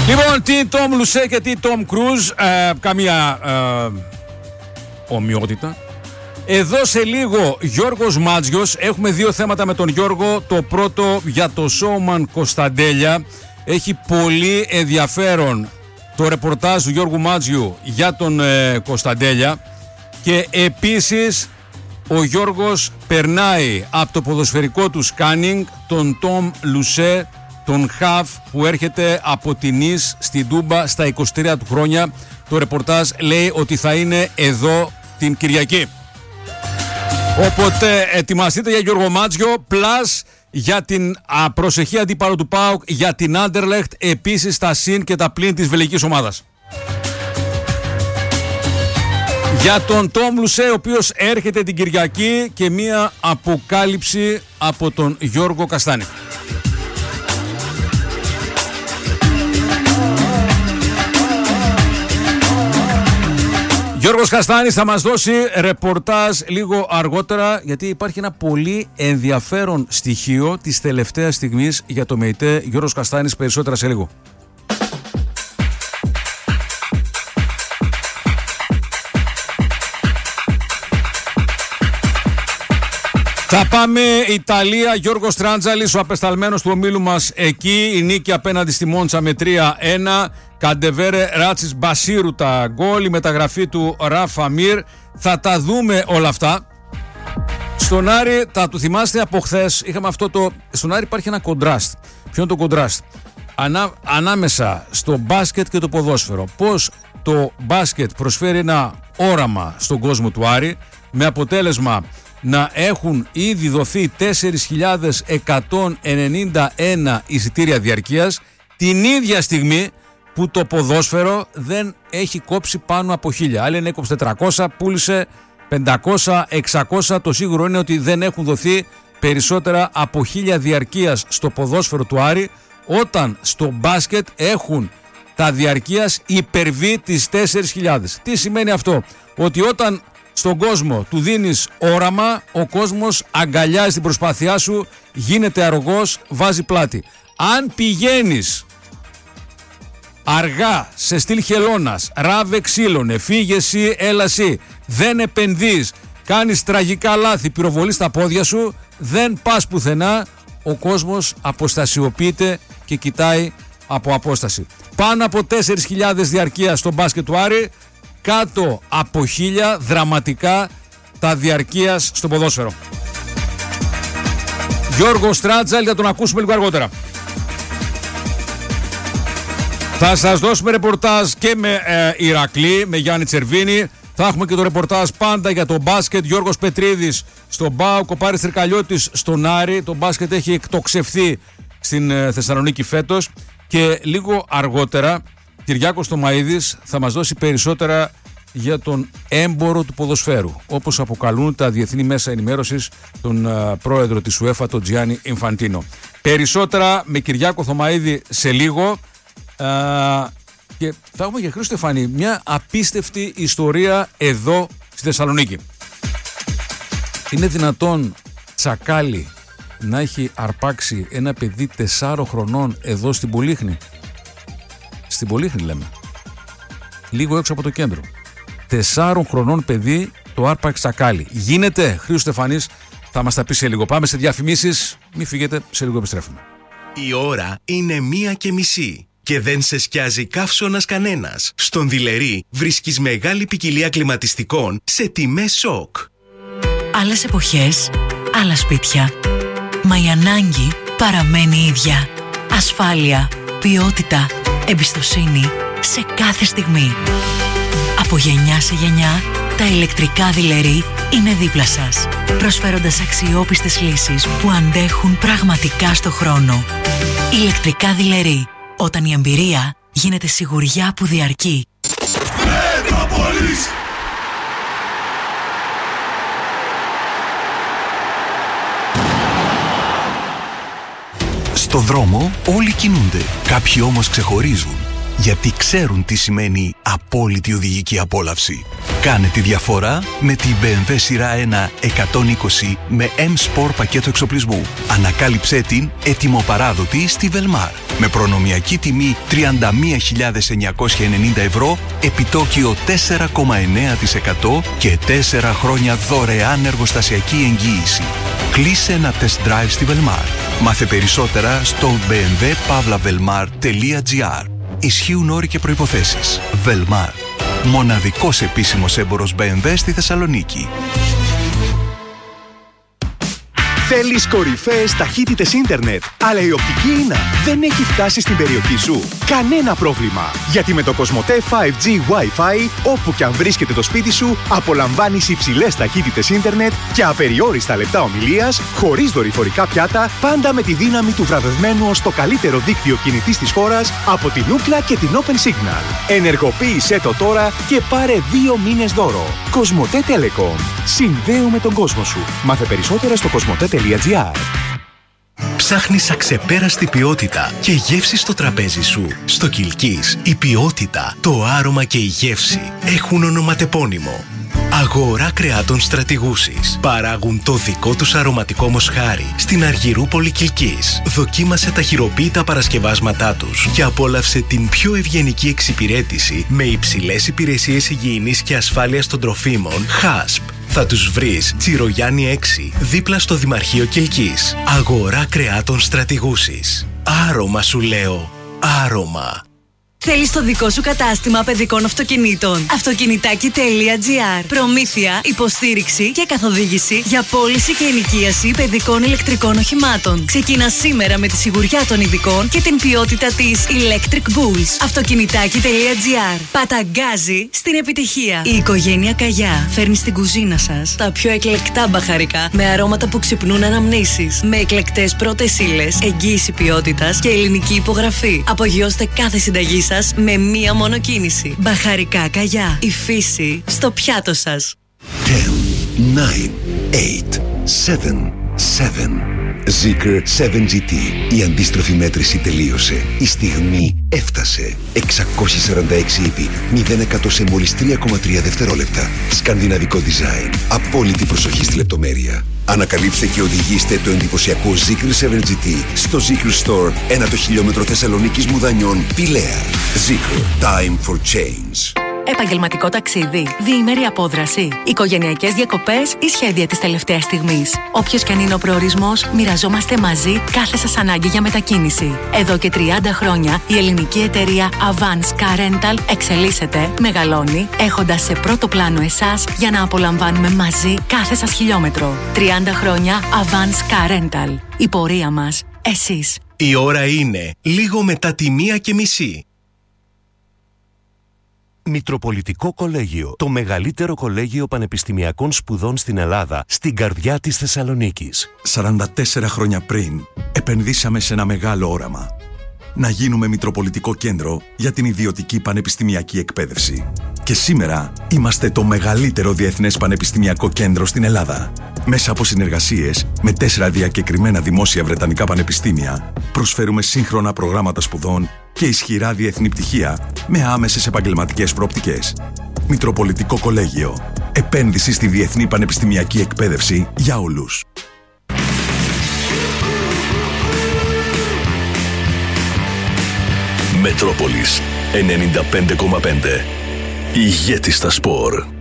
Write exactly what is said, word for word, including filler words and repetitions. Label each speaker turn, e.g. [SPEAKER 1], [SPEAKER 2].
[SPEAKER 1] Λοιπόν, τι Τόμ Λουσέ και τι Τόμ Κρούζ, ε, καμία ε, ομοιότητα. Εδώ σε λίγο Γιώργος Μάτζιος. Έχουμε δύο θέματα με τον Γιώργο. Το πρώτο για το Σόουμαν Κωνσταντέλια. Έχει πολύ ενδιαφέρον το ρεπορτάζ του Γιώργου Μάτζιου για τον ε, Κωνσταντέλια. Και επίσης ο Γιώργος περνάει από το ποδοσφαιρικό του σκάνινγκ τον Τόμ Λουσέ, τον Χαφ που έρχεται από την Νις στην Τούμπα στα είκοσι τρία του χρόνια. Το ρεπορτάζ λέει ότι θα είναι εδώ την Κυριακή. Οπότε ετοιμαστείτε για Γιώργο Μάτζιο, plus για την α, προσεχή αντίπαλο του ΠΑΟΚ, για την Άντερλεχτ, επίσης τα συν και τα πλήν της βελγικής ομάδας. Για τον Τόμ Λουσέ, ο οποίος έρχεται την Κυριακή, και μία αποκάλυψη από τον Γιώργο Καστάνη. Γιώργος Καστάνης θα μας δώσει ρεπορτάζ λίγο αργότερα, γιατί υπάρχει ένα πολύ ενδιαφέρον στοιχείο της τελευταίας στιγμής για το ΜΕΙΤΕ. Γιώργος Καστάνης, περισσότερα σε λίγο. Θα πάμε Ιταλία. Γιώργος Τράντζαλης, ο απεσταλμένος του ομίλου μας εκεί. Η νίκη απέναντι στη Μόντσα με τρία ένα. Καντεβέρε Ράτσις Μπασίρου τα γκολ. Η μεταγραφή του Ράφα Μίρ. Θα τα δούμε όλα αυτά. Στον Άρη, θα του θυμάστε από χθες, είχαμε αυτό το... Στον Άρη υπάρχει ένα κοντράστ. Ποιο είναι το κοντράστ? Ανά... Ανάμεσα στο μπάσκετ και το ποδόσφαιρο. Πώς το μπάσκετ προσφέρει ένα όραμα στον κόσμο του Άρη, με αποτέλεσμα να έχουν ήδη δοθεί τέσσερις χιλιάδες εκατόν ενενήντα ένα εισιτήρια διαρκείας, την ίδια στιγμή που το ποδόσφαιρο δεν έχει κόψει πάνω από χίλια. Άλλοι είναι έκοψε τετρακόσια, πούλησε πεντακόσια, εξακόσια. Το σίγουρο είναι ότι δεν έχουν δοθεί περισσότερα από χίλια διαρκείας στο ποδόσφαιρο του Άρη, όταν στο μπάσκετ έχουν τα διαρκείας υπερβεί τις τέσσερις χιλιάδες. Τι σημαίνει αυτό? Ότι όταν στον κόσμο του δίνεις όραμα, ο κόσμος αγκαλιάζει την προσπάθειά σου, γίνεται αργός, βάζει πλάτη. Αν πηγαίνεις αργά, σε στυλ χελώνας, ράβε ξύλωνε, φύγε εσύ, έλα εσύ, δεν επενδύεις, κάνεις τραγικά λάθη, πυροβολείς τα πόδια σου, δεν πας πουθενά, ο κόσμος αποστασιοποιείται και κοιτάει από απόσταση. Πάνω από τέσσερις χιλιάδες διαρκεία στο μπάσκετ του Άρη, κάτω από χίλια δραματικά τα διαρκείας στο ποδόσφαιρο. Γιώργο Στράτζαλ, θα τον ακούσουμε λίγο αργότερα. Θα σας δώσουμε ρεπορτάζ και με ε, Ηρακλή, με Γιάννη Τσερβίνη. Θα έχουμε και το ρεπορτάζ πάντα για το μπάσκετ. Γιώργος Πετρίδης στον ΠΑΟΚ, ο Πάρης Τρικαλιώτης στον Άρη. Το μπάσκετ έχει εκτοξευθεί στην ε, Θεσσαλονίκη φέτος. Και λίγο αργότερα Κυριάκος Θωμαΐδης θα μας δώσει περισσότερα για τον έμπορο του ποδοσφαίρου, όπως αποκαλούν τα διεθνή μέσα ενημέρωσης, τον uh, πρόεδρο της UEFA, τον Τζιάννη Ινφαντίνο. Περισσότερα με Κυριάκο Θωμαΐδη σε λίγο. Uh, και θα έχουμε και Χρήστο Στεφανή, μια απίστευτη ιστορία εδώ στη Θεσσαλονίκη. Είναι δυνατόν τσακάλι να έχει αρπάξει ένα παιδί τεσσάρων χρονών εδώ στην Πολύχνη? Στην Πολύχνη λέμε, λίγο έξω από το κέντρο. Τεσσάρων χρονών παιδί το άρπαξε τσακάλι. Γίνεται? Χρήστος Στεφανής θα μας τα πει σε λίγο. Πάμε σε διαφημίσεις, μην φύγετε, σε λίγο επιστρέφουμε.
[SPEAKER 2] Η ώρα είναι μία και μισή και δεν σε σκιάζει καύσωνας κανένας. Στον Δειλερή βρίσκεις μεγάλη ποικιλία κλιματιστικών σε τιμές σοκ.
[SPEAKER 3] Άλλες εποχές, άλλα σπίτια. Μα η ανάγκη παραμένει ίδια. Ασφάλεια, ποιότητα, εμπιστοσύνη σε κάθε στιγμή. Από γενιά σε γενιά, τα ηλεκτρικά Δειλερή είναι δίπλα σας, προσφέροντας αξιόπιστες λύσεις που αντέχουν πραγματικά στο χρόνο. Ηλεκτρικά Δειλερή, όταν η εμπειρία γίνεται σιγουριά που διαρκεί. Μετρόπολης!
[SPEAKER 2] Στο δρόμο όλοι κινούνται, κάποιοι όμως ξεχωρίζουν, γιατί ξέρουν τι σημαίνει απόλυτη οδηγική απόλαυση. Κάνε τη διαφορά με την μπι εμ ντάμπλιου σειρά ένα εκατόν είκοσι με M-Sport πακέτο εξοπλισμού. Ανακάλυψέ την ετοιμοπαράδοτη στη Velmar. Με προνομιακή τιμή τριάντα μία χιλιάδες εννιακόσια ενενήντα ευρώ, επιτόκιο τέσσερα κόμμα εννέα τοις εκατό και τέσσερα χρόνια δωρεάν εργοστασιακή εγγύηση. Κλείσε ένα test drive στη Velmar. Μάθε περισσότερα στο μπι εμ ντάμπλιου παύλα velmar τελεία gr. Ισχύουν όροι και προϋποθέσεις. Velmar. Μοναδικός επίσημος έμπορος μπι εμ ντάμπλιου στη Θεσσαλονίκη.
[SPEAKER 4] Θέλεις κορυφαίες ταχύτητες ίντερνετ, αλλά η οπτική ίνα δεν έχει φτάσει στην περιοχή σου? Κανένα πρόβλημα! Γιατί με το Κοσμοτέ φάιβ τζι Wi-Fi, όπου και αν βρίσκεται το σπίτι σου, απολαμβάνεις υψηλές ταχύτητες ίντερνετ και απεριόριστα λεπτά ομιλίας, χωρίς δορυφορικά πιάτα, πάντα με τη δύναμη του βραβευμένου ως το καλύτερο δίκτυο κινητής της χώρας από την Ookla και την Open Signal. Ενεργοποίησέ το τώρα και πάρε δύο μήνες δώρο. Κοσμοτέ Telecom. Συνδέουμε τον κόσμο σου. Μάθε περισσότερα στο κοσμοτέ τελεία τζι άρ.
[SPEAKER 2] Ψάχνεις αξεπέραστη ποιότητα και γεύση στο τραπέζι σου? Στο Κιλκής η ποιότητα, το άρωμα και η γεύση έχουν ονοματεπώνυμο. Αγορά κρεάτων Στρατηγούσης. Παράγουν το δικό τους αρωματικό μοσχάρι στην Αργυρούπολη Κιλκής. Δοκίμασε τα χειροποίητα παρασκευάσματά τους και απόλαυσε την πιο ευγενική εξυπηρέτηση με υψηλές υπηρεσίες υγιεινής και ασφάλειας των τροφίμων χάσπ. Θα τους βρεις Τσιρογιάννη έξι, δίπλα στο Δημαρχείο Κιλκής. Αγορά κρεάτων Στρατηγούσης. Άρωμα σου λέω, άρωμα.
[SPEAKER 3] Θέλεις το δικό σου κατάστημα παιδικών αυτοκινήτων? Αυτοκινητάκι τελεία τζι άρ. Προμήθεια, υποστήριξη και καθοδήγηση για πώληση και ενοικίαση παιδικών ηλεκτρικών οχημάτων. Ξεκίνα σήμερα με τη σιγουριά των ειδικών και την ποιότητα της Electric Bulls. Αυτοκινητάκι τελεία τζι άρ. Παταγκάζει στην επιτυχία. Η οικογένεια Καγιά φέρνει στην κουζίνα σας τα πιο εκλεκτά μπαχαρικά με αρώματα που ξυπνούν αναμνήσεις. Με εκλεκτές πρώτες ύλες, εγγύηση ποιότητας και ελληνική υπογραφή. Απογειώστε κάθε συνταγή σας με μία μόνο κίνηση. Μπαχαρικά Καγιά. Η φύση στο πιάτο σας.
[SPEAKER 5] δέκα, εννιά, οκτώ, επτά, επτά. Zeekr επτά τζι τι. Η αντίστροφη μέτρηση τελείωσε. Η στιγμή έφτασε. εξακόσια σαράντα έξι ύπη, μηδέν εκατό σε μόλις τρία κόμμα τρία δευτερόλεπτα. Σκανδιναβικό design. Απόλυτη προσοχή στη λεπτομέρεια. Ανακαλύψτε και οδηγήστε το εντυπωσιακό Zeekr επτά τζι τι στο Zeekr Store, ένα το χιλιόμετρο Θεσσαλονίκης Μουδανιών, Πηλαία. Zeekr. Time for change.
[SPEAKER 3] Επαγγελματικό ταξίδι, διήμερη απόδραση, οικογενειακές διακοπές ή σχέδια της τελευταίας στιγμής. Όποιος και αν είναι ο προορισμός, μοιραζόμαστε μαζί κάθε σας ανάγκη για μετακίνηση. Εδώ και τριάντα χρόνια η ελληνική εταιρεία Avance Car Rental εξελίσσεται, μεγαλώνει, έχοντας σε πρώτο πλάνο εσάς για να απολαμβάνουμε μαζί κάθε σας χιλιόμετρο. τριάντα χρόνια Avance Car Rental. Η πορεία μας, εσείς.
[SPEAKER 2] Η ώρα είναι λίγο μετά τη μία και μισή.
[SPEAKER 6] Μητροπολιτικό Κολέγιο, το μεγαλύτερο κολέγιο πανεπιστημιακών σπουδών στην Ελλάδα, στην καρδιά της Θεσσαλονίκης.
[SPEAKER 7] σαράντα τέσσερα χρόνια πριν, επενδύσαμε σε ένα μεγάλο όραμα. Να γίνουμε Μητροπολιτικό Κέντρο για την ιδιωτική πανεπιστημιακή εκπαίδευση. Και σήμερα είμαστε το μεγαλύτερο διεθνές πανεπιστημιακό κέντρο στην Ελλάδα. Μέσα από συνεργασίες με τέσσερα διακεκριμένα δημόσια βρετανικά πανεπιστήμια, προσφέρουμε σύγχρονα προγράμματα σπουδών και ισχυρά διεθνή πτυχία με άμεσες επαγγελματικές προοπτικές. Μητροπολιτικό Κολέγιο. Επένδυση στη διεθνή πανεπιστημιακή εκπαίδευση για όλους.
[SPEAKER 5] Μετρόπολης ενενήντα πέντε κόμμα πέντε. Ηγέτη στα σπορ.